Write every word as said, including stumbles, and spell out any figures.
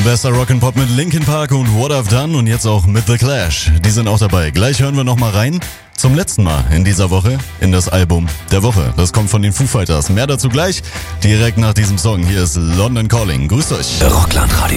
Bester Rock'n'Pop mit Linkin Park und What I've Done und jetzt auch mit The Clash. Die sind auch dabei. Gleich hören wir nochmal rein. Zum letzten Mal in dieser Woche in das Album der Woche. Das kommt von den Foo Fighters. Mehr dazu gleich direkt nach diesem Song. Hier ist London Calling. Grüßt euch. Rockland Radio.